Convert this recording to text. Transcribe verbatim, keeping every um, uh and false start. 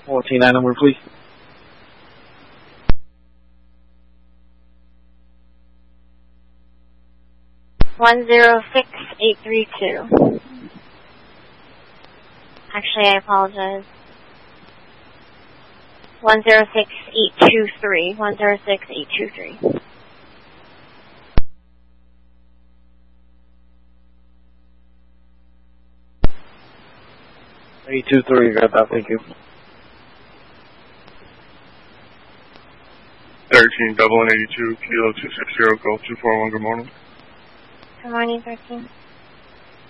fourteen nine number, please. one zero six eight three two. Actually, I apologize. one zero six eight two three. one zero six eight two three. eight two three, got that, thank you. thirteen, double one eighty-two, kilo two six zero, Golf two four one, good morning. Good morning, thirteen.